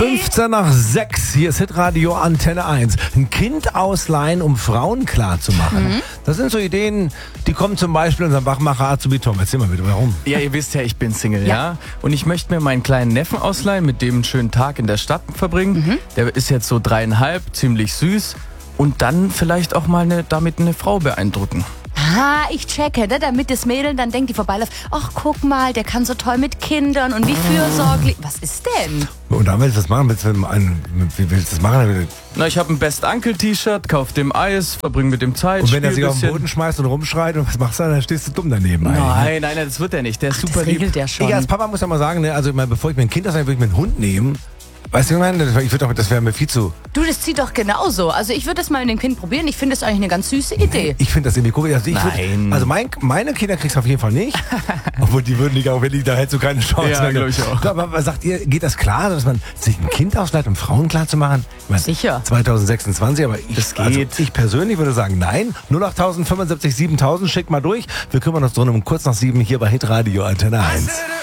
5:15, hier ist Hitradio Antenne 1. Ein Kind ausleihen, um Frauen klarzumachen. Das sind so Ideen, die kommen zum Beispiel unserem Wachmacher Azubi Tom. Erzähl mal bitte, warum? Ja, ihr wisst ja, ich bin Single, ja? Und ich möchte mir meinen kleinen Neffen ausleihen, mit dem einen schönen Tag in der Stadt verbringen. Der ist jetzt so 3,5, ziemlich süß. Und dann vielleicht auch mal damit eine Frau beeindrucken. Ah, ich checke, ne? Damit das Mädel dann denkt, die vorbeiläuft, ach guck mal, der kann so toll mit Kindern und wie fürsorglich. Was ist denn? Und dann willst du das machen? Wie willst du das machen? Na, ich habe ein Best-Uncle-T-Shirt, kauf dem Eis, verbring mit dem Zeit. Und wenn er spiel sich auf den bisschen. Boden schmeißt und rumschreit und was machst du dann stehst du dumm daneben Nein, das wird er nicht. Der ist super Das lieb. regelt der schon. Ich als Papa muss ja mal sagen, ne, also ich meine, bevor ich mir ein Kind ausleihe, würde ich mir einen Hund nehmen. Weißt du, was ich meine? Das wäre mir viel zu... Du, das zieht doch genauso. Also ich würde das mal mit dem Kind probieren. Ich finde das eigentlich eine ganz süße Idee. Ich finde das irgendwie cool. Also Nein. Meine Kinder kriegst du auf jeden Fall nicht. Obwohl die würden nicht, auch wenn die, da hättest du keine Chance. Ja, glaub ich auch. Aber was sagt ihr, geht das klar, dass man sich ein Kind ausleiht, um Frauen klar zu machen? Ich meine, Sicher. 2026, aber Das geht. Also ich persönlich würde sagen, nein. 08075 7000, schickt mal durch. Wir kümmern uns drum um kurz nach 7 hier bei Hitradio Antenne 1.